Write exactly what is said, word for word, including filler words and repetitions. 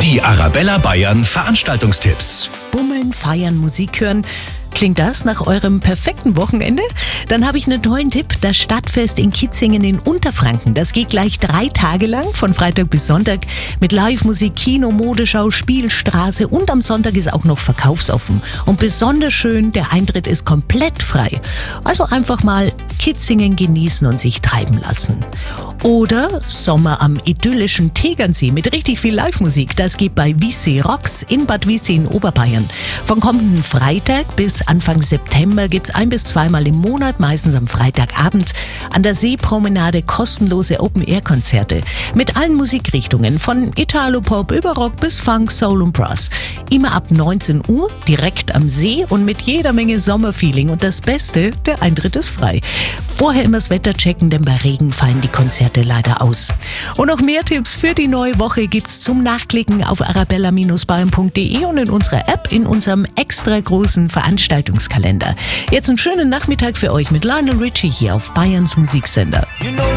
Die Arabella Bayern Veranstaltungstipps. Bummeln, feiern, Musik hören. Klingt das nach eurem perfekten Wochenende? Dann habe ich einen tollen Tipp. Das Stadtfest in Kitzingen in Unterfranken. Das geht gleich drei Tage lang, von Freitag bis Sonntag, mit Live-Musik, Kino, Modeschau, Spielstraße und am Sonntag ist auch noch verkaufsoffen. Und besonders schön, der Eintritt ist komplett frei. Also einfach mal Kitzingen genießen und sich treiben lassen. Oder Sommer am idyllischen Tegernsee mit richtig viel Live-Musik. Das geht bei Wiessee Rocks in Bad Wiessee in Oberbayern. Von kommenden Freitag bis Anfang September gibt's ein- bis zweimal im Monat, meistens am Freitagabend, an der Seepromenade kostenlose Open-Air-Konzerte mit allen Musikrichtungen, von Italo-Pop über Rock bis Funk, Soul und Brass. Immer ab neunzehn Uhr, direkt am See und mit jeder Menge Sommerfeeling. Und das Beste, der Eintritt ist frei. Vorher immer das Wetter checken, denn bei Regen fallen die Konzerte leider aus. Und noch mehr Tipps für die neue Woche gibt's zum Nachklicken auf arabella Bayern punkt de und in unserer App in unserem extra großen Veranstaltungskalender. Jetzt einen schönen Nachmittag für euch mit Lionel Richie hier auf Bayerns Musiksender.